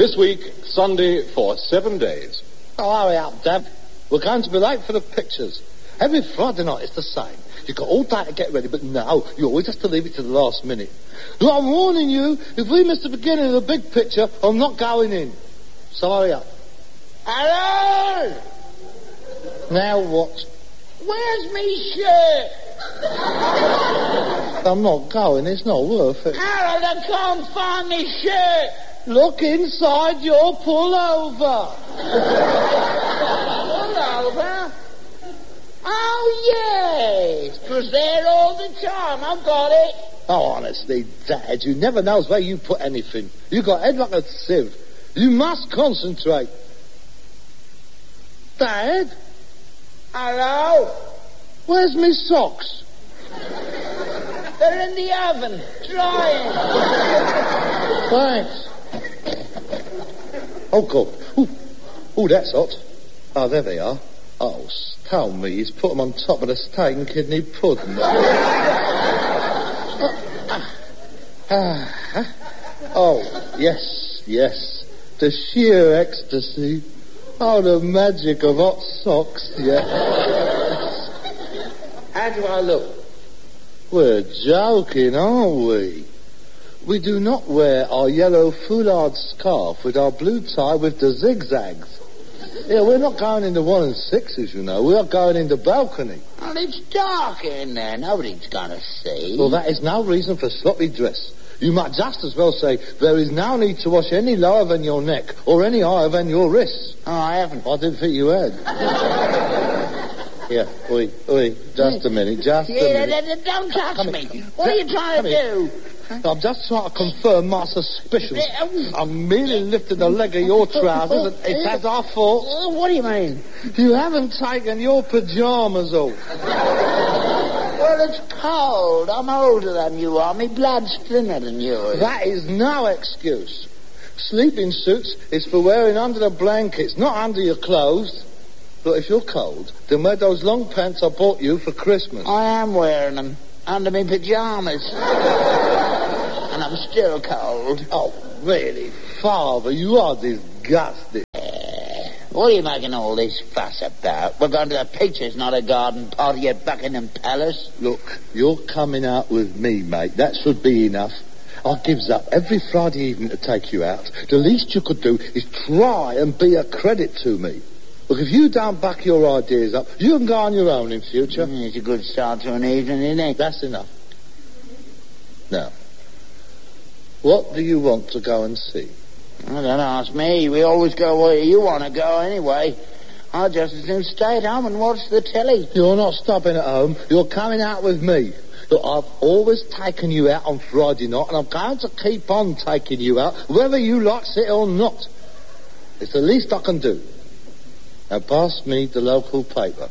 This week, Sunday for 7 days. Oh, hurry up, Dad. We're going to be late for the pictures. Every Friday night it's the same. You've got all day to get ready, but now you always have to leave it to the last minute. Look, I'm warning you, if we miss the beginning of the big picture, I'm not going in. So hurry up. Hello! Now what? Where's me shirt? I'm not going, it's not worth it. Harold, I can't find me shirt. Look inside your pullover. Pullover? Oh, yes. 'Twas there all the time. I've got it. Oh, honestly, Dad, you never knows where you put anything. You got head like a sieve. You must concentrate. Dad? Hello? Where's me socks? They're in the oven, drying. Thanks. Oh, God. Ooh, that's hot. Oh, there they are. Oh, tell me, he's put them on top of the steak and kidney pudding. Oh, yes. The sheer ecstasy. Oh, the magic of hot socks, yes. How do I look? We're joking, aren't we? We do not wear our yellow foulard scarf with our blue tie with the zigzags. Yeah, we're not going into 1 and 6s, you know. We are going into balcony. Well, it's dark in there. Nobody's going to see. Well, that is no reason for sloppy dress. You might just as well say, there is no need to wash any lower than your neck or any higher than your wrists. Oh, I haven't. I didn't think you had. Yeah, oi, just a minute, don't touch me. What are you trying to do? I'm just trying to confirm my suspicions. I'm merely lifting the leg of your trousers and it's as I thought. What do you mean? You haven't taken your pyjamas off. Well, it's cold. I'm older than you are. My blood's thinner than yours. That is no excuse. Sleeping suits is for wearing under the blankets, not under your clothes. But if you're cold, then wear those long pants I bought you for Christmas. I am wearing them under my pyjamas. And I'm still cold. Oh, really? Father, you are disgusting. What are you making all this fuss about? We're going to the pictures, not a garden party at Buckingham Palace. Look, you're coming out with me, mate. That should be enough. I gives up every Friday evening to take you out. The least you could do is try and be a credit to me. Look, if you don't back your ideas up, you can go on your own in future. It's a good start to an evening, isn't it? That's enough. Now, what do you want to go and see? Well, don't ask me. We always go where you want to go anyway. I just as soon stay at home and watch the telly. You're not stopping at home. You're coming out with me. Look, I've always taken you out on Friday night, and I'm going to keep on taking you out, whether you like it or not. It's the least I can do. Now, pass me the local paper.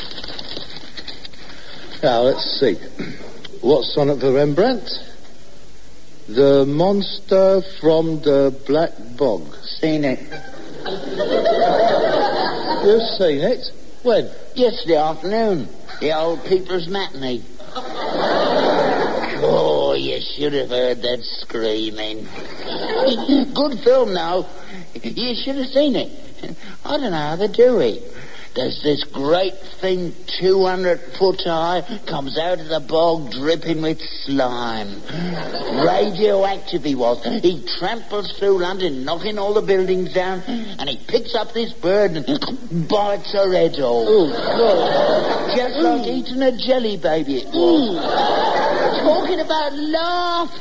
Now, let's see. What's on it for Rembrandt? The Monster from the Black Bog. Seen it. You've seen it? When? Yesterday afternoon. The Old People's Matinee. Oh, you should have heard that screaming. Good film, now. You should have seen it. I don't know how they do it. There's this great thing, 200 foot high, comes out of the bog dripping with slime. Radioactive he was. He tramples through London, knocking all the buildings down, and he picks up this bird and bites her head off. Oh, God. Just like eating a jelly baby it was. Talking about laugh.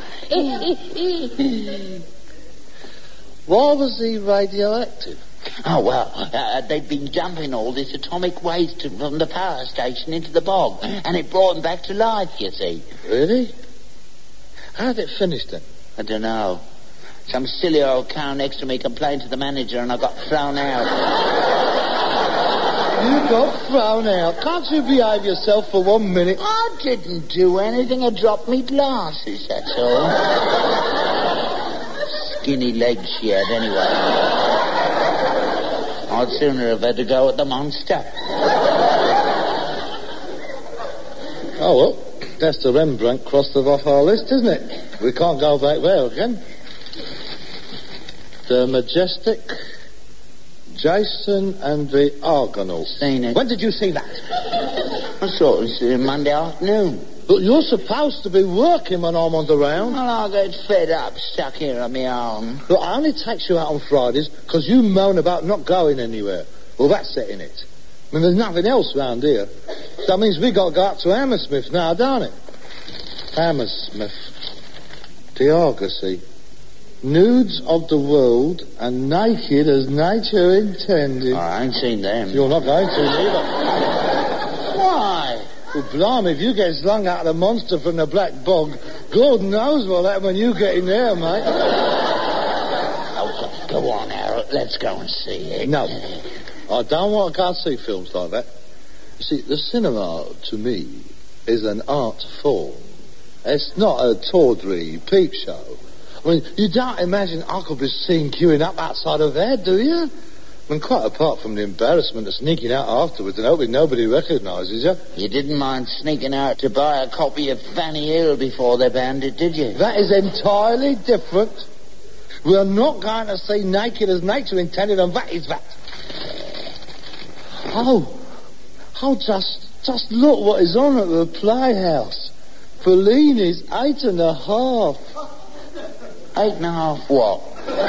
Why was he radioactive? Oh, well, they'd been dumping all this atomic waste from the power station into the bog, and it brought them back to life, you see. Really? How did it finish then? I don't know. Some silly old cow next to me complained to the manager, and I got thrown out. You got thrown out. Can't you behave yourself for 1 minute? I didn't do anything. I dropped me glasses, that's all. Skinny legs she had, anyway. I'd sooner have had to go at the Monster. Oh, well, that's the Rembrandt crossed off our list, isn't it? We can't go back there again. The Majestic, Jason and the Argonauts. Seen it. When did you see that? I saw it Monday afternoon. But you're supposed to be working when I'm on the round. Well, I get fed up, stuck here on my own. Look, I only takes you out on Fridays because you moan about not going anywhere. Well, that's setting it. I mean, there's nothing else round here. That means we got to go up to Hammersmith now, don't it? Hammersmith. The Argosy. Nudes of the world and naked as nature intended. I ain't seen them. You're not going to either. Why? Well, blimey, if you get slung out of the monster from the Black Bog, God knows what'll happen when you get in there, mate. Oh, go on, Harold. Let's go and see it. No. I don't want to go see films like that. You see, the cinema, to me, is an art form. It's not a tawdry peep show. I mean, you don't imagine I could be seen queuing up outside of there, do you? I mean, quite apart from the embarrassment of sneaking out afterwards and hoping nobody recognises you. You didn't mind sneaking out to buy a copy of Fanny Hill before they banned it, did you? That is entirely different. We're not going to see naked as nature intended, and that is that. Oh, just look what is on at the Playhouse. Fellini's 8.5. 8.5 what?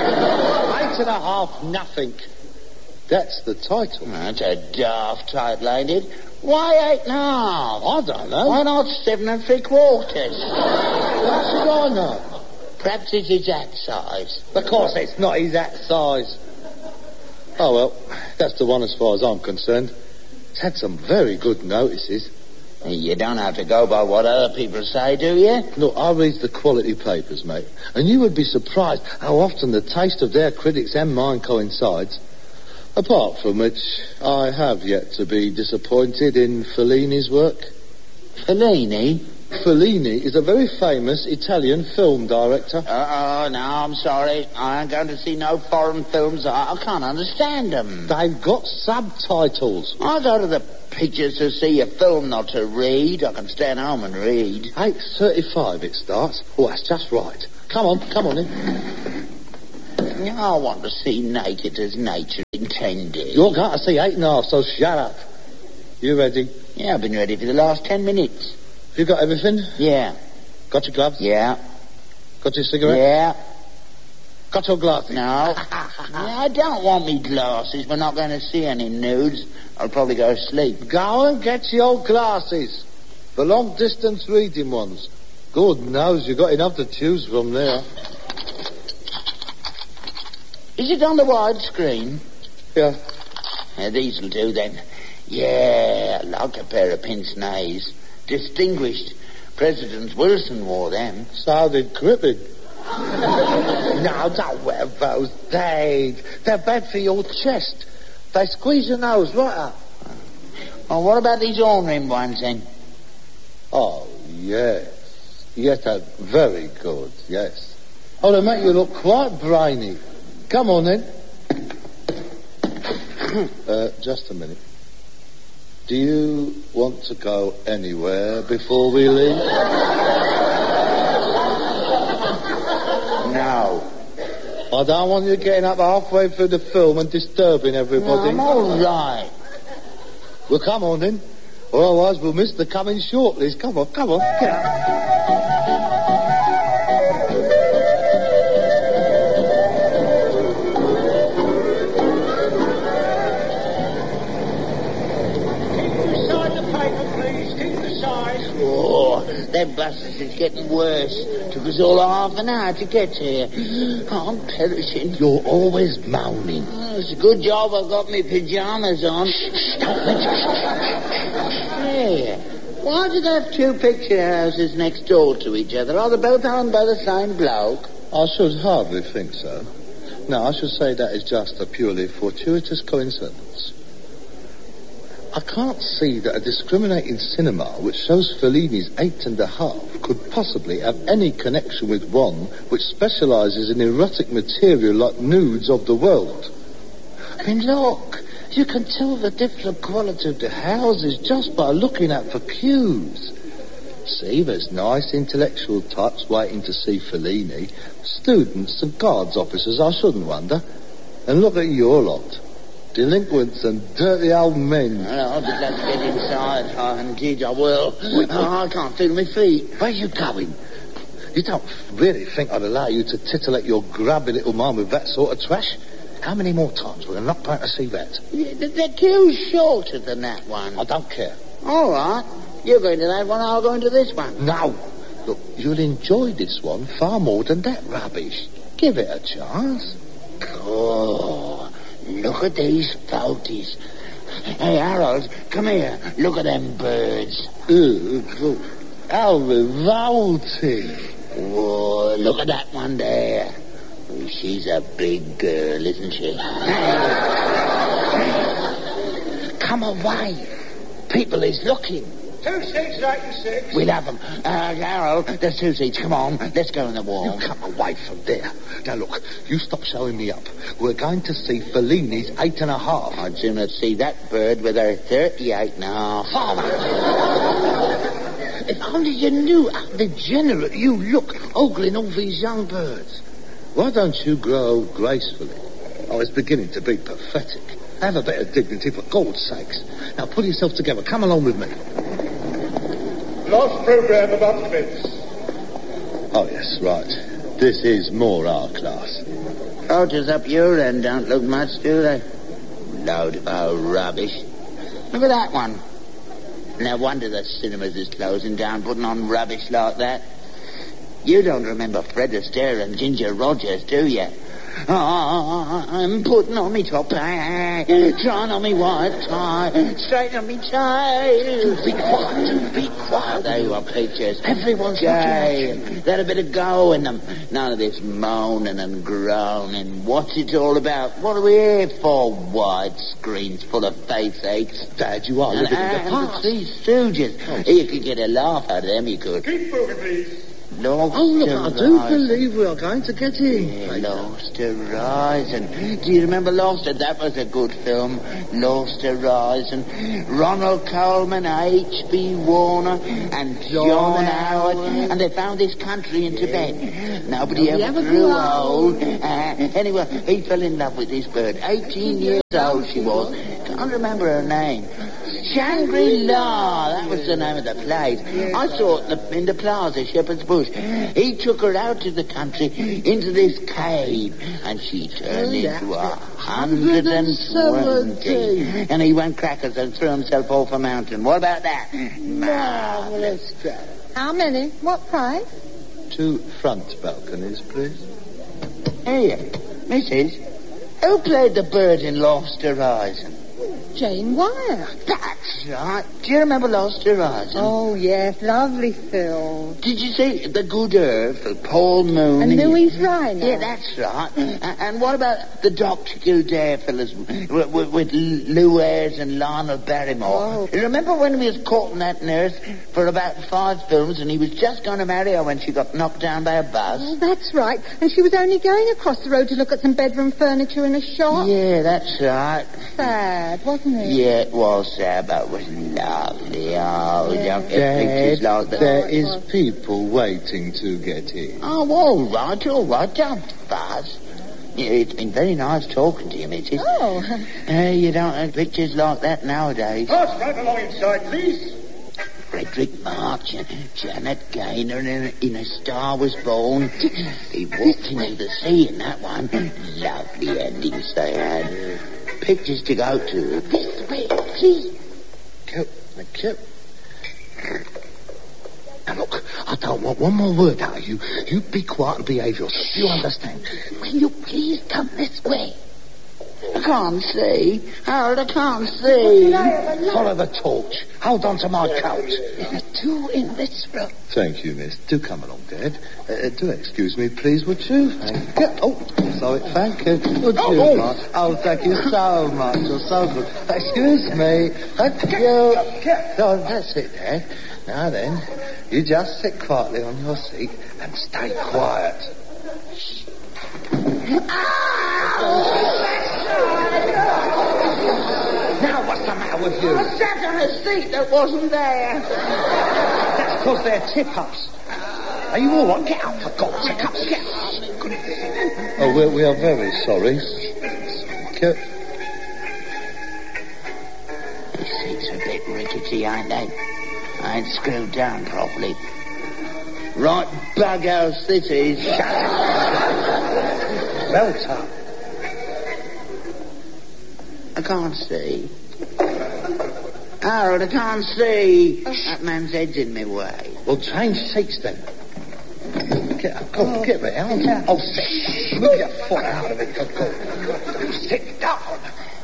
8.5 nothing. That's the title. That's a daft title, ain't it? Why 8.5? I don't know. Why not 7 3/4? How should I know? Perhaps it's his hat size. Of course it's not his hat size. Oh, well, that's the one as far as I'm concerned. It's had some very good notices. You don't have to go by what other people say, do you? Look, I read the quality papers, mate, and you would be surprised how often the taste of their critics and mine coincides. Apart from which, I have yet to be disappointed in Fellini's work. Fellini? Fellini is a very famous Italian film director. Oh, no, I'm sorry. I ain't going to see no foreign films. I can't understand them. They've got subtitles. I go to the pictures to see a film, not to read. I can stay at home and read. 8:35 it starts. Oh, that's just right. Come on in. I want to see naked as nature intended. You're going to see 8.5, so shut up. You ready? Yeah, I've been ready for the last 10 minutes. Have you got everything? Yeah. Got your gloves? Yeah. Got your cigarette? Yeah. Got your glasses? No. I don't want me glasses. We're not going to see any nudes. I'll probably go to sleep. Go and get your glasses. The long-distance reading ones. God knows you've got enough to choose from there. Is it on the widescreen? Yeah. These'll do then. Yeah, I like a pair of pince-nez. Distinguished. President Wilson wore them. So did Crippen. No, don't wear those, Dave. They're bad for your chest. They squeeze your nose right up. Well, what about these ornament ones then? Oh, yes. Yes, they're very good, yes. Oh, they make you look quite brainy. Come on, then. Just a minute. Do you want to go anywhere before we leave? No. I don't want you getting up halfway through the film and disturbing everybody. No, I'm all right. Well, come on, then. Or otherwise we'll miss the coming shortlies. Come on, get up. Them buses is getting worse. Took us all half an hour to get here. Oh, I'm perishing. You're always moaning. Oh, it's a good job I've got my pyjamas on. Hey, why do they have 2 picture houses next door to each other? Are they both owned by the same bloke? I should hardly think so. No, I should say that is just a purely fortuitous coincidence. I can't see that a discriminating cinema which shows Fellini's 8.5 could possibly have any connection with one which specialises in erotic material like nudes of the world. I mean, look, you can tell the different quality of the houses just by looking at the pews. See, there's nice intellectual types waiting to see Fellini. Students and guards officers, I shouldn't wonder. And look at your lot. Delinquents and dirty old men. Well, I'll just have to get inside. Oh, indeed I will. I can't feel my feet. Where are you going? You don't really think I'd allow you to titillate your grubby little mind with that sort of trash? How many more times will I not going to see that? Yeah, they're too shorter than that one. I don't care. All right. You're going to that one, I'll go into this one. No. Look, you'll enjoy this one far more than that rubbish. Give it a chance. Oh, look at these photos. Hey, Harold, come here. Look at them birds. Ugh, how revolting. Whoa, look at that one there. Oh, she's a big girl, isn't she? Come away. People is looking. 2 seats, 86. We'll have them. Harold, there's 2 seats. Come on, let's go in the wall. You come away from there. Now, look, you stop showing me up. We're going to see Fellini's 8.5. I'd sooner see that bird with her 38.5. Father! If only you knew how degenerate you look, ogling all these young birds. Why don't you grow old gracefully? Oh, it's beginning to be pathetic. Have a bit of dignity, for God's sakes. Now, pull yourself together. Come along with me. Last programme about Vince. Oh, yes, right. This is more our class. Photos up your end don't look much, do they? Load of old rubbish. Look at that one. No wonder the cinemas is closing down, putting on rubbish like that. You don't remember Fred Astaire and Ginger Rogers, do you? Oh, I'm putting on me top hat, trying on me white tie, straight on me tie. Be quiet, be quiet. They were pictures. Everyone's gay. looking at you. They had a bit of go in them. None of this moaning and groaning. What's it all about? What are we here for? Wide screens full of face aches. Dad, you are living in the And the past. Three Stooges. You could get a laugh out of them, you could. Keep moving, please. Lost Oh, look, I do Horizon. believe we are going to get in. Yeah, Lost Horizon. Do you remember Lost? That was a good film. Lost Horizon. Ronald Coleman, H.B. Warner, and John Howard. And they found this country in Tibet. Nobody ever grew old. Anyway, he fell in love with this bird. 18 years old she was. Can't remember her name. Shangri-La, that was the name of the place. I saw it in the plaza, Shepherd's Bush. He took her out to the country, into this cave, and she turned into 170. And he went crackers and threw himself off a mountain. What about that? Marvelous. How many? What price? 2 front balconies, please. Here, Mrs., who played the bird in Lost Horizon? Jane Wyatt. That's right. Do you remember Lost Horizon? Oh, yes, lovely film. Did you see The Good Earth, Paul Mooney? And Louise Rhino. Yeah, that's right. And what about the Dr. Kildare fellas with Lou Ayres and Lionel Barrymore? Oh. You remember when he was courting that nurse for about 5 films and he was just going to marry her when she got knocked down by a bus? Oh, that's right. And she was only going across the road to look at some bedroom furniture in a shop. Yeah, that's right. Sad, wasn't it? Yeah, it was sad, but it was lovely. Oh, Yeah. don't get pictures like that. there is people waiting to get in. Oh, all right, don't fuss. Yeah, it's been very nice talking to you, Mrs. Oh. You don't have pictures like that nowadays. Horse right along inside, please. Frederick March and Janet Gaynor in A Star Was Born. He walked into the sea in that one. Lovely endings they had. Pictures to go to. This way, see? Thank you. Now, look, I don't want one more word out of you. You be quiet and behave yourself. You understand? Will you please come this way? I can't see. Harold, I can't see. Follow the torch. Hold on to my coat. There are 2 in this room. Thank you, miss. Do come along, Dad. Do excuse me, please, would you? Thank you. Oh, sorry, thank you. Would you, Mark? Oh, thank you so much. You're so good. Excuse me. Thank you. Oh, that's it, Dad. Now then, you just sit quietly on your seat and stay quiet. Now, what's the matter with you? I sat on a seat that wasn't there. That's because they're tip-ups. Are you all right? Get up, for God's sake. Come on, get up. Oh, we are very sorry. The seats are a bit rickety, ain't they? I ain't screwed down properly. Right bug house this is. Shut up. Belt up. I can't see. Harold, I can't see. That man's head's in my way. Well, change seats then. Get up, come on, get round. Oh, sit. Move your foot out of it, go. Sit down.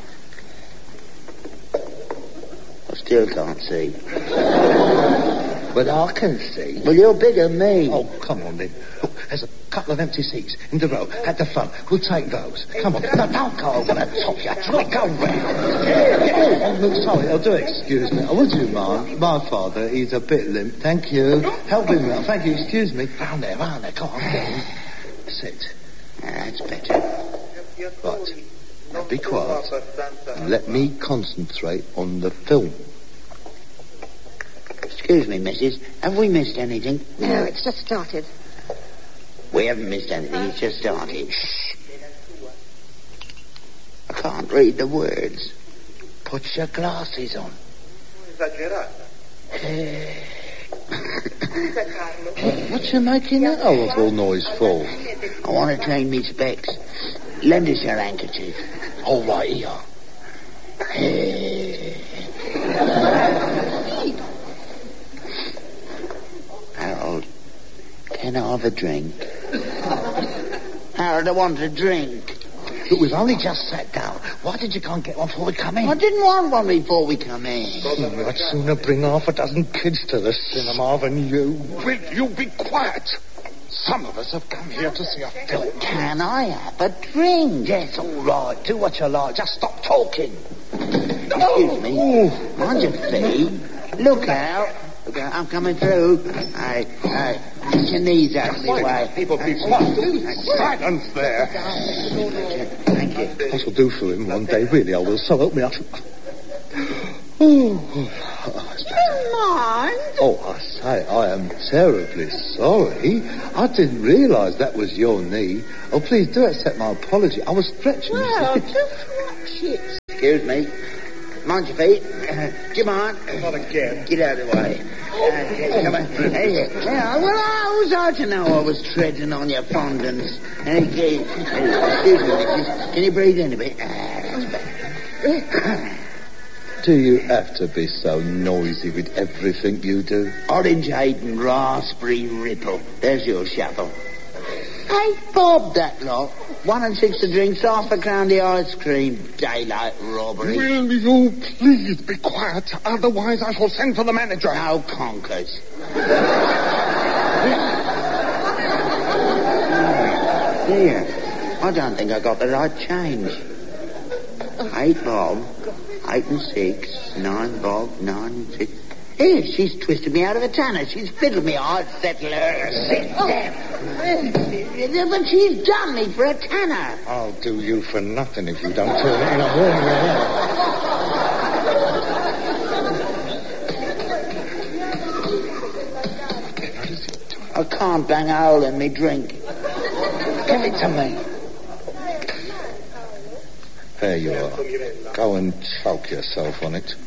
I still can't see. But I can see. Well, you're bigger than me. Oh, come on then. Look, there's a couple of empty seats in the row at the front. We'll take those. Come on. No, don't go over the top. You try to go round. Oh, look, sorry. Oh, do excuse me. Oh, would you mind? My father, he's a bit limp. Thank you. Help him out. Thank you. Excuse me. Round there. Come on, get him. Sit. That's better. Right. Now be quiet. And let me concentrate on the film. Excuse me, missus. Have we missed anything? No, it's just started. We haven't missed anything. It's just started. Shh. I can't read the words. Put your glasses on. What you making that horrible noise for? I want to change me specs. Lend us your handkerchief. All right, here. Harold, can I have a drink? Harold, I want a drink. Look, we've only just sat down. Why did you go and get one before we come in? I didn't want one before we come in. I'd sooner bring half a dozen kids to the cinema than you. Will you be quiet? Some of us have come here to see a film. Can I have a drink? Yes, all right. Do what you like. Just stop talking. Excuse me. Mind your feet. Look out. Look out. I'm coming through. Hey. Get your knees out of the way. People, silence there. Thank you. I shall do for him one day, really, I will. So help me up. Oh, Don't mind. oh, I say, I am terribly sorry. I didn't realise that was your knee. Oh, please do accept my apology. I was stretching. Well, just watch it. Excuse me. Mind your feet. Do you mind? Not again. Get out of the way. Come on. Hey, well, how was I to know I was treading on your fondants? Excuse me, missus. Can you breathe in a bit? That's better. Do you have to be so noisy with everything you do? Orangeade and raspberry ripple. There's your shuffle. Hey, Bob, that lot. 1 and 6 the drinks, half a crown the ice cream. Daylight robbery. Will you please be quiet? Otherwise I shall send for the manager. No conkers. Here. I don't think I got the right change. 8 Bob, 8 and 6, 9 Bob, 9 and 6. Here, she's twisted me out of a tanner. She's fiddled me hard, settler. Sit down. But she's done me for a tanner. I'll do you for nothing if you don't turn it in. I'm warning you now. I can't bang a hole in me drink. Give it to me. There you are. Go and choke yourself on it.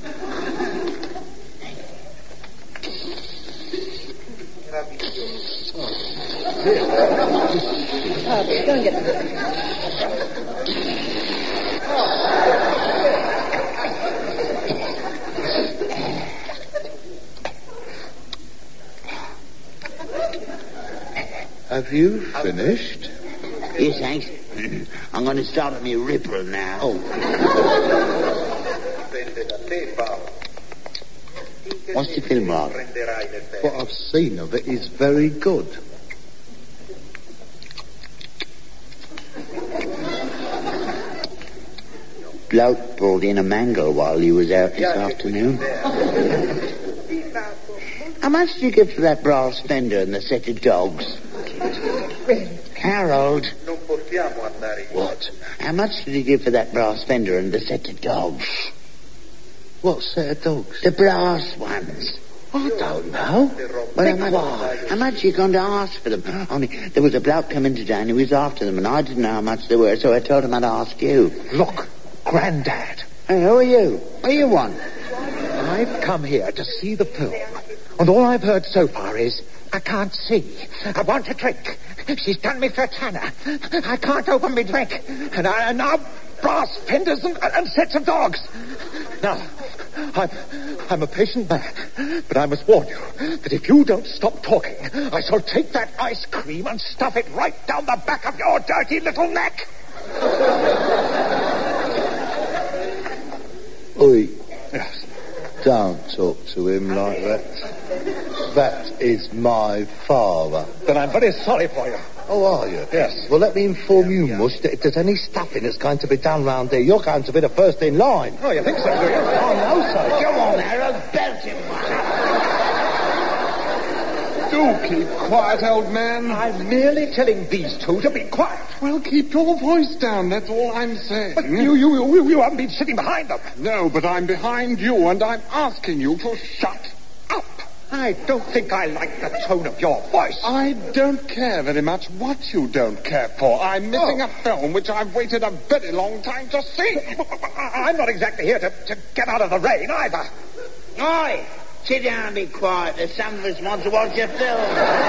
Go and get the... Have you finished? Yes, thanks. I'm going to start on my ripple now. Oh. What's the film like? What I've seen of it is very good. Bloke brought in a mangle while he was out this afternoon. How much did you give for that brass fender and the set of dogs? Harold. What? How much did you give for that brass fender and the set of dogs? What set of dogs? The brass ones. I don't know. Well, how much you going to ask for them? Only, there was a bloke coming today and he was after them and I didn't know how much they were, so I told him I'd ask you. Look, Grandad, Hey, who are you? What do you want? I've come here to see the film. And all I've heard so far is, I can't see. I want a drink. She's done me for a tanner. I can't open me drink. And now brass fenders and sets of dogs. Now, I'm a patient man, but I must warn you that if you don't stop talking, I shall take that ice cream and stuff it right down the back of your dirty little neck. Oi. Yes. Don't talk to him like that. That is my father. Then I'm very sorry for you. Oh, are you? Yes. Well, let me inform you, Mush, that if there's any stuffing that's going to be done round here, you're going to be the first in line. Oh, you think so, do you? I know so. Come on, Harold, belt him. Do keep quiet, old man. I'm merely telling these two to be quiet. Well, keep your voice down, that's all I'm saying. But you haven't been sitting behind them. No, but I'm behind you, and I'm asking you to shut up. I don't think I like the tone of your voice. I don't care very much what you don't care for. I'm missing a film which I've waited a very long time to see. I'm not exactly here to get out of the rain either. Oi, sit down and be quiet. There's some of us want to watch your film.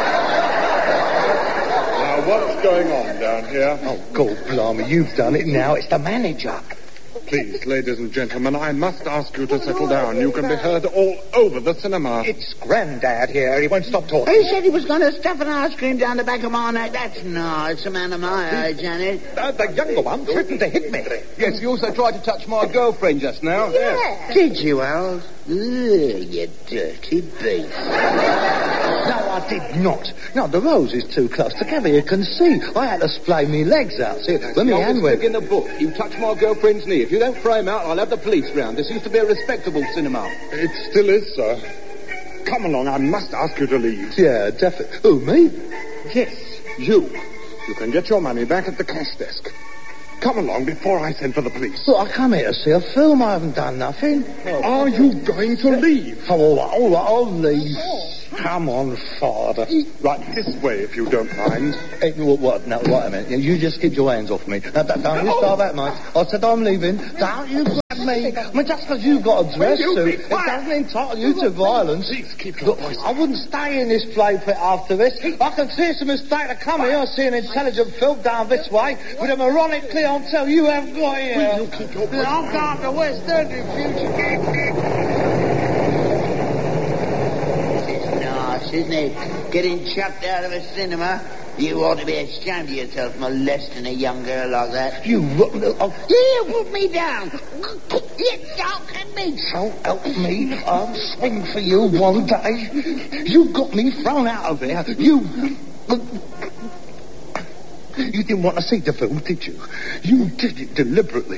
Now, what's going on down here? Oh, God blimey, you've done it now. It's the manager. Please, ladies and gentlemen, I must ask you to settle down. You can be heard all over the cinema. It's Grandad here. He won't stop talking. He said he was going to stuff an ice cream down the back of my neck. That's nice. A man of my age, Janet. The younger one threatened to hit me. Yes, he also tried to touch my girlfriend just now. Yeah. Did you, Harold? Ugh, you dirty beast. No, I did not. No, the rose is too close together. You can see. I had to splay me legs out. See, let me hand Stick with in the book. You touch my girlfriend's knee. If you don't frame out, I'll have the police round. This used to be a respectable cinema. It still is, sir. Come along, I must ask you to leave. Yeah, definitely. Who, me? Yes, you. You can get your money back at the cash desk. Come along before I send for the police. Look, I come here to see a film. I haven't done nothing. Are you going to leave? Oh, all right, I'll leave. Come on, Father. Right, this way, if you don't mind. Hey, what? No, wait a minute. You just keep your hands off me. Now, don't you start that, mate. I said I'm leaving. Don't you grab me. I mean, just because you've got a dress suit, it doesn't entitle you to violence. Please, keep your voice. I wouldn't stay in this play pit after this. I can see it's a mistake to come here and see an intelligent film down this way with a moronic clientele you haven't got here. Will you keep your voice? I'm going to West End in future. Isn't it? Getting chucked out of a cinema. You ought to be ashamed of yourself molesting a young girl like that. You Put me down. You don't at me. so help me. I'll swing for you one day. You got me thrown out of there. You didn't want to see the film, did you? You did it deliberately.